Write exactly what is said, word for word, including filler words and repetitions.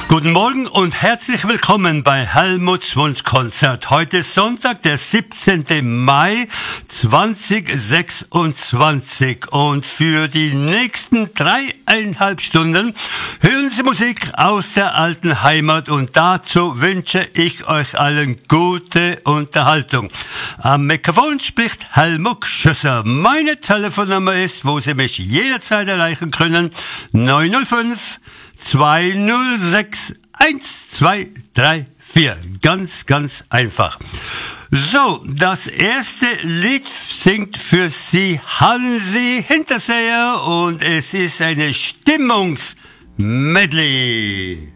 Guten Morgen und herzlich willkommen bei Helmuts Wunschkonzert. Heute ist Sonntag, der siebzehnten Mai zweitausendsechsundzwanzig und für die nächsten dreieinhalb Stunden hören Sie Musik aus der alten Heimat und dazu wünsche ich euch allen gute Unterhaltung. Am Mikrofon spricht Helmut Schüsser. Meine Telefonnummer ist, wo Sie mich jederzeit erreichen können, neun null fünf zwei null sechs eins zwei drei vier. Ganz, ganz einfach. So, das erste Lied singt für Sie Hansi Hinterseher und es ist eine Stimmungsmedley.